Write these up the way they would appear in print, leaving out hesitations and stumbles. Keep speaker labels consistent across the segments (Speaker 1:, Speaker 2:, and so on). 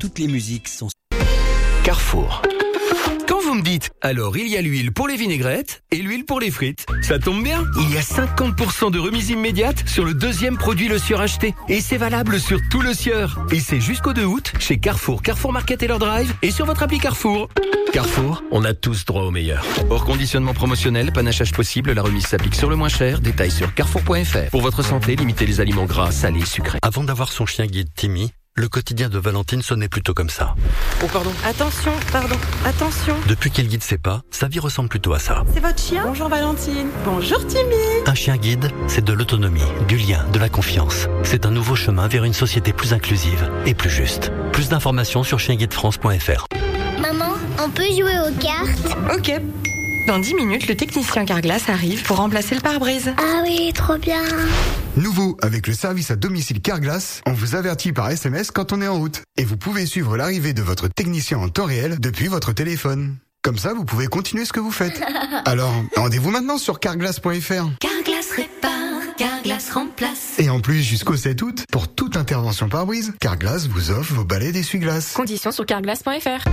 Speaker 1: toutes les musiques sont...
Speaker 2: Carrefour. Quand vous me dites, alors il y a l'huile pour les vinaigrettes et l'huile pour les frites. Ça tombe bien, il y a 50% de remise immédiate sur le deuxième produit Le Sieur acheté. Et c'est valable sur tout Le Sieur. Et c'est jusqu'au 2 août chez Carrefour, Carrefour Market et leur Drive et sur votre appli Carrefour. Carrefour, on a tous droit au meilleur. Hors conditionnement promotionnel, panachage possible, la remise s'applique sur le moins cher. Détails sur carrefour.fr. Pour votre santé, limitez les aliments gras, salés, sucrés.
Speaker 3: Avant d'avoir son chien guide Timmy, le quotidien de Valentine sonnait plutôt comme ça.
Speaker 2: Oh pardon.
Speaker 4: Attention.
Speaker 3: Depuis qu'elle guide ses pas, sa vie ressemble plutôt à ça.
Speaker 4: C'est votre chien? Bonjour Valentine. Bonjour Timmy.
Speaker 3: Un chien guide, c'est de l'autonomie, du lien, de la confiance. C'est un nouveau chemin vers une société plus inclusive et plus juste. Plus d'informations sur chienguidefrance.fr.
Speaker 5: Maman, on peut jouer aux cartes?
Speaker 4: Ok. Dans 10 minutes, le technicien Carglass arrive pour remplacer le pare-brise.
Speaker 5: Ah oui, trop bien.
Speaker 6: Nouveau, avec le service à domicile Carglass, on vous avertit par SMS quand on est en route. Et vous pouvez suivre l'arrivée de votre technicien en temps réel depuis votre téléphone. Comme ça, vous pouvez continuer ce que vous faites. Alors, rendez-vous maintenant sur carglass.fr.
Speaker 7: Carglass répare, Carglass remplace.
Speaker 6: Et en plus, jusqu'au 7 août, pour toute intervention pare-brise, Carglass vous offre vos balais d'essuie-glace.
Speaker 4: Conditions sur carglass.fr.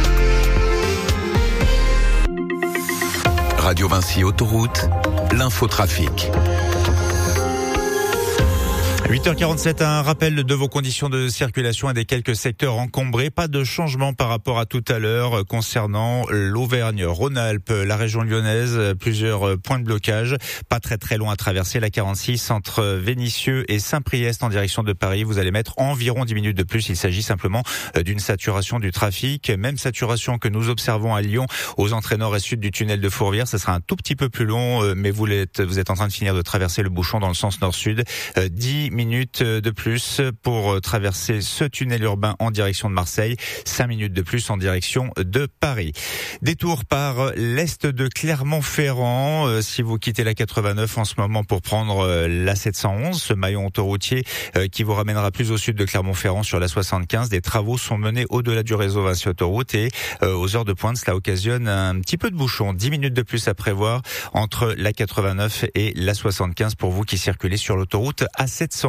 Speaker 8: Radio Vinci Autoroute, l'infotrafic.
Speaker 9: 8h47, un rappel de vos conditions de circulation et des quelques secteurs encombrés. Pas de changement par rapport à tout à l'heure concernant l'Auvergne-Rhône-Alpes, la région lyonnaise, plusieurs points de blocage. Pas très loin à traverser la 46 entre Vénissieux et Saint-Priest en direction de Paris. Vous allez mettre environ 10 minutes de plus. Il s'agit simplement d'une saturation du trafic. Même saturation que nous observons à Lyon aux entrées nord et sud du tunnel de Fourvière. Ça sera un tout petit peu plus long, mais vous êtes en train de finir de traverser le bouchon dans le sens nord-sud. 10 minutes de plus pour traverser ce tunnel urbain en direction de Marseille, 5 minutes de plus en direction de Paris. Détour par l'est de Clermont-Ferrand, si vous quittez la 89 en ce moment pour prendre la 711, ce maillon autoroutier qui vous ramènera plus au sud de Clermont-Ferrand sur la 75. Des travaux sont menés au-delà du réseau Vinci Autoroute et aux heures de pointe, cela occasionne un petit peu de bouchon. 10 minutes de plus à prévoir entre la 89 et la 75 pour vous qui circulez sur l'autoroute A711.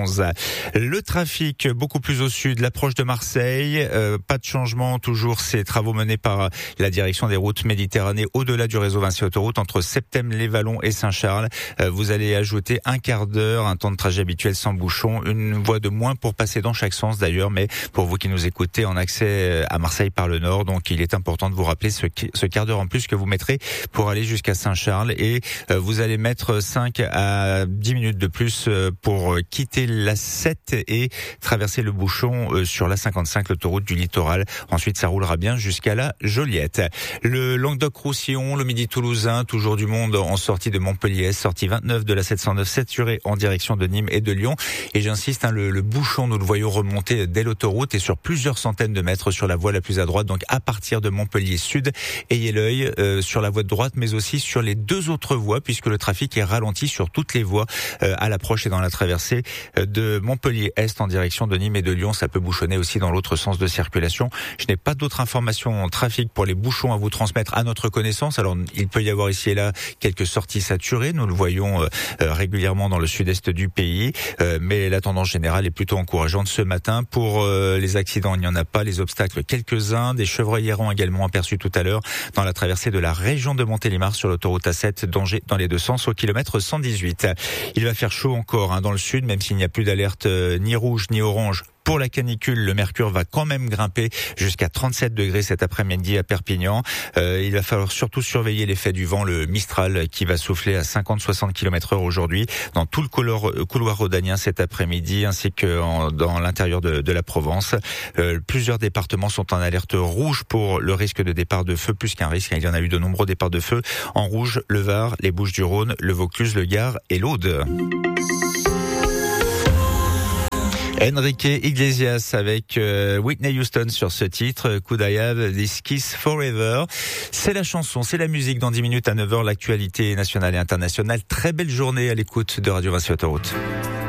Speaker 9: Le trafic beaucoup plus au sud, l'approche de Marseille, pas de changement, toujours ces travaux menés par la direction des routes Méditerranée au-delà du réseau Vinci Autoroute entre Septèmes-les-Vallons et Saint-Charles. Vous allez ajouter un quart d'heure, un temps de trajet habituel sans bouchon, une voie de moins pour passer dans chaque sens d'ailleurs, mais pour vous qui nous écoutez en accès à Marseille par le nord, donc il est important de vous rappeler ce quart d'heure en plus que vous mettrez pour aller jusqu'à Saint-Charles et vous allez mettre 5 à 10 minutes de plus pour quitter la 7 et traverser le bouchon sur la 55, l'autoroute du littoral. Ensuite, ça roulera bien jusqu'à la Joliette. Le Languedoc-Roussillon, le Midi toulousain, toujours du monde en sortie de Montpellier, sortie 29 de la 709, saturée en direction de Nîmes et de Lyon. Et j'insiste, le bouchon, nous le voyons remonter dès l'autoroute et sur plusieurs centaines de mètres sur la voie la plus à droite, donc à partir de Montpellier Sud. Ayez l'œil sur la voie de droite, mais aussi sur les deux autres voies, puisque le trafic est ralenti sur toutes les voies à l'approche et dans la traversée de Montpellier-Est en direction de Nîmes et de Lyon. Ça peut bouchonner aussi dans l'autre sens de circulation. Je n'ai pas d'autres informations en trafic pour les bouchons à vous transmettre à notre connaissance. Alors, il peut y avoir ici et là quelques sorties saturées. Nous le voyons régulièrement dans le sud-est du pays. Mais la tendance générale est plutôt encourageante ce matin. Pour les accidents, il n'y en a pas. Les obstacles, quelques-uns. Des chevreuils errants également aperçus tout à l'heure dans la traversée de la région de Montélimar sur l'autoroute A7. Danger dans les deux sens au kilomètre 118. Il va faire chaud encore dans le sud, même s'il n'y a plus d'alerte ni rouge ni orange. Pour la canicule, le mercure va quand même grimper jusqu'à 37 degrés cet après-midi à Perpignan. Il va falloir surtout surveiller l'effet du vent, le Mistral, qui va souffler à 50-60 km/h aujourd'hui dans tout le couloir rhodanien cet après-midi, ainsi que dans l'intérieur de la Provence. Plusieurs départements sont en alerte rouge pour le risque de départ de feu, plus qu'un risque. Il y en a eu de nombreux départs de feu. En rouge, le Var, les Bouches-du-Rhône, le Vaucluse, le Gard et l'Aude. Enrique Iglesias avec Whitney Houston sur ce titre, Could I Have This Kiss Forever. C'est la chanson, c'est la musique. Dans 10 minutes à 9h, l'actualité nationale et internationale. Très belle journée à l'écoute de Radio Vinci Autoroute.